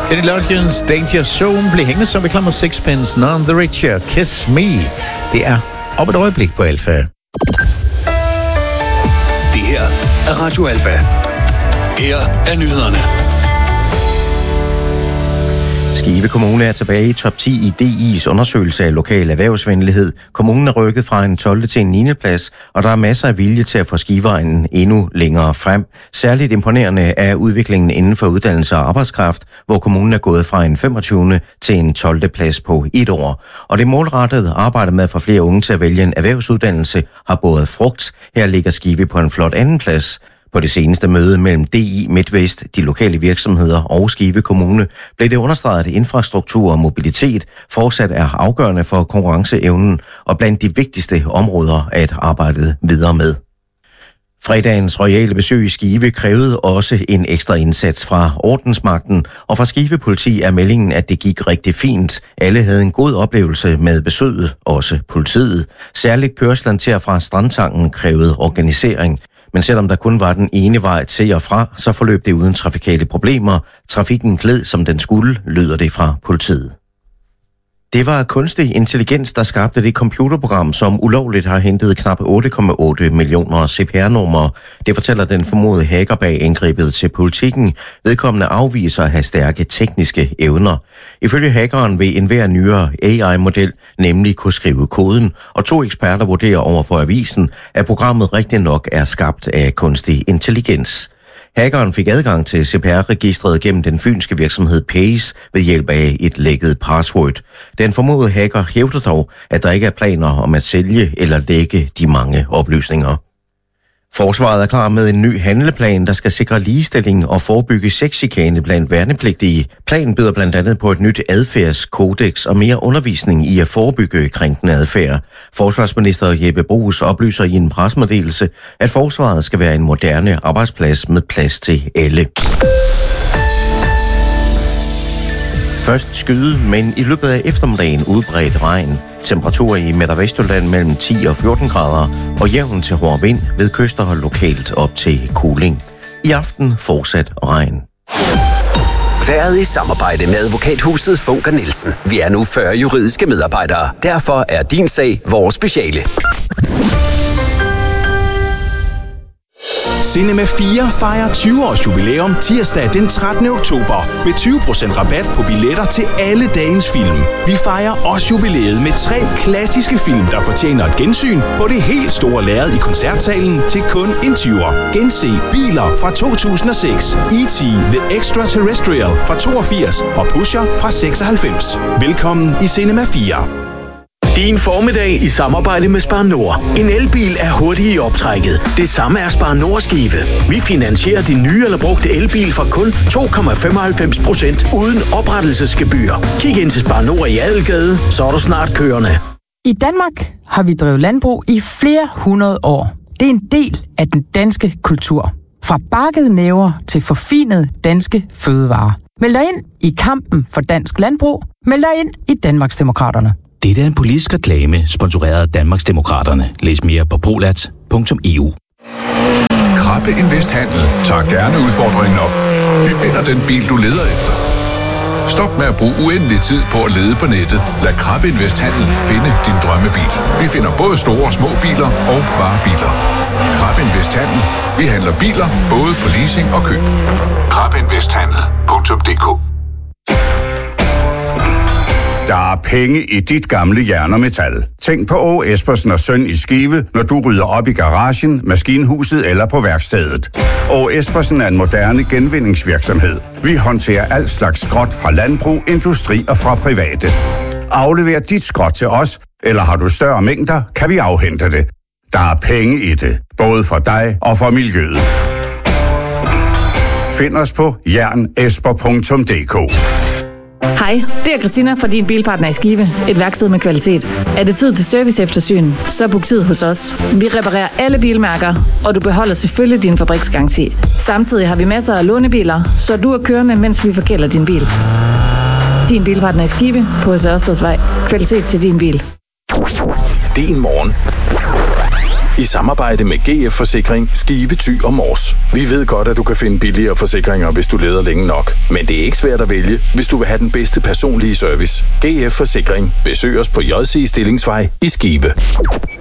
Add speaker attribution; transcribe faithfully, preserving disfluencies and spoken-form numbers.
Speaker 1: Kenny Loggins Danger Zone blev hængende som reklamer Sixpence, None the Richer, Kiss Me. Det er op et øjeblik på Alfa.
Speaker 2: Det her er Radio Alfa. Her er nyhederne.
Speaker 3: Skive Kommune er tilbage i top ti i D I's undersøgelse af lokal erhvervsvenlighed. Kommunen er rykket fra en tolvte til en niende plads, og der er masser af vilje til at få Skiveegnen endnu længere frem. Særligt imponerende er udviklingen inden for uddannelse og arbejdskraft, hvor kommunen er gået fra en femogtyvende til en tolvte plads på et år. Og det målrettede arbejde med at få flere unge til at vælge en erhvervsuddannelse har båret frugt. Her ligger Skive på en flot anden plads. På det seneste møde mellem D I MidtVest, de lokale virksomheder og Skive Kommune, blev det understreget, at infrastruktur og mobilitet fortsat er afgørende for konkurrenceevnen og blandt de vigtigste områder at arbejde videre med. Fredagens royale besøg i Skive krævede også en ekstra indsats fra ordensmagten, og fra Skive Politi er meldingen, at det gik rigtig fint. Alle havde en god oplevelse med besøget, også politiet. Særligt kørslen til og fra Strandtangen krævede organisering. Men selvom der kun var den ene vej til og fra, så forløb det uden trafikale problemer. Trafikken gled, som den skulle, lyder det fra politiet. Det var kunstig intelligens, der skabte det computerprogram, som ulovligt har hentet knap otte komma otte millioner C P R-numre. Det fortæller den formodede hacker bag angrebet til Politiken. Vedkommende afviser at have stærke tekniske evner. Ifølge hackeren vil enhver nyere A I-model nemlig kunne skrive koden, og to eksperter vurderer over for avisen, at programmet rigtig nok er skabt af kunstig intelligens. Hackeren fik adgang til C P R-registret gennem den fynske virksomhed Pace ved hjælp af et lækket password. Den formodede hacker hævder dog, at der ikke er planer om at sælge eller lække de mange oplysninger. Forsvaret er klar med en ny handleplan, der skal sikre ligestilling og forebygge sexchikane blandt værnepligtige. Planen byder blandt andet på et nyt adfærdskodex og mere undervisning i at forebygge krænkende adfærd. Forsvarsminister Jeppe Bruus oplyser i en pressemeddelelse, at forsvaret skal være en moderne arbejdsplads med plads til alle. Først skyde, men i løbet af eftermiddagen udbredt regn. Temperaturer i Midt- og Vestjylland mellem ti og fjorten grader, og jævn til hård vind ved kyster og lokalt op til kuling. I aften fortsat regn.
Speaker 2: Været i samarbejde med advokathuset Funker Nielsen. Vi er nu fyrre juridiske medarbejdere. Derfor er din sag vores speciale.
Speaker 4: Cinema fire fejrer tyve års jubilæum tirsdag den trettende oktober med tyve procent rabat på billetter til alle dagens film. Vi fejrer også jubilæet med tre klassiske film, der fortjener et gensyn på det helt store lærred i koncertsalen til kun en tyver. Gense Biler fra to tusind og seks, E T The Extraterrestrial fra toogfirs og Pusher fra seksoghalvfems. Velkommen i Cinema fire. Din formiddag i samarbejde med Spar Nord. En elbil er hurtig i optrækket. Det samme er Spar Nord Skive. Vi finansierer din nye eller brugte elbil for kun to komma femoghalvfems procent uden oprettelsesgebyr. Kig ind til Spar Nord i Adelgade, så er du snart kørende.
Speaker 5: I Danmark har vi drevet landbrug i flere hundrede år. Det er en del af den danske kultur. Fra bakkede næver til forfinede danske fødevarer. Meld dig ind i kampen for dansk landbrug. Meld dig ind i Danmarksdemokraterne.
Speaker 6: Det er en politisk reklame, sponsoreret af Danmarksdemokraterne. Læs mere på polat punktum e u.
Speaker 7: Krabbe Invest Handel tager gerne udfordringen op. Vi finder den bil, du leder efter. Stop med at bruge uendelig tid på at lede på nettet. Lad Krabbe Invest Handel finde din drømmebil. Vi finder både store og små biler og varebiler. Krabbe Invest Handel. Vi handler biler både på leasing og køb. krabbe invest handel punktum d k.
Speaker 8: Der er penge i dit gamle jern og metal. Tænk på Å Espersen og Søn i Skive, når du rydder op i garagen, maskinhuset eller på værkstedet. Å Espersen er en moderne genvindingsvirksomhed. Vi håndterer alt slags skrot fra landbrug, industri og fra private. Aflever dit skrot til os, eller har du større mængder, kan vi afhente det. Der er penge i det, både for dig og for miljøet. Find os på jern esper punktum d k.
Speaker 9: Hej, det er Christina fra Din Bilpartner i Skive. Et værksted med kvalitet. Er det tid til service eftersyn, så book tid hos os. Vi reparerer alle bilmærker, og du beholder selvfølgelig din fabriksgaranti. Samtidig har vi masser af lånebiler, så du er kørende, mens vi forkælder din bil. Din Bilpartner i Skive på Ørstedsvej. Kvalitet til din bil.
Speaker 2: Din morgen.
Speaker 4: I samarbejde med G F Forsikring, Skive, Thy og Mors. Vi ved godt, at du kan finde billigere forsikringer, hvis du leder længe nok. Men det er ikke svært at vælge, hvis du vil have den bedste personlige service. G F Forsikring. Besøg os på J C Stillingsvej i Skive.